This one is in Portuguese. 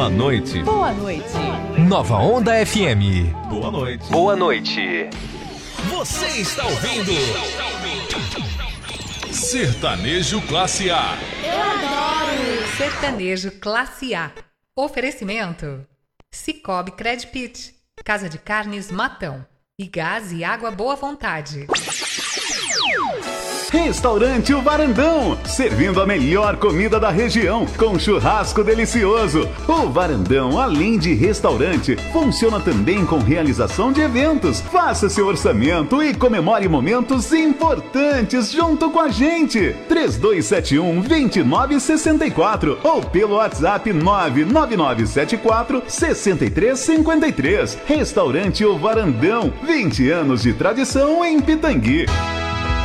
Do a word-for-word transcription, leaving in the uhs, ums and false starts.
Boa noite. Boa noite. Nova Onda F M. Boa noite. Boa noite. Você está ouvindo Sertanejo Classe A. Eu adoro Sertanejo Classe A. Oferecimento Cicobi Credpit, Casa de Carnes Matão e Gás e Água Boa Vontade. Restaurante O Varandão, servindo a melhor comida da região, com churrasco delicioso. O Varandão, além de restaurante, funciona também com realização de eventos. Faça seu orçamento e comemore momentos importantes junto com a gente. três dois sete um, dois nove seis quatro ou pelo WhatsApp nove nove nove sete quatro seis três cinco três. Restaurante O Varandão, vinte anos de tradição em Pitangui.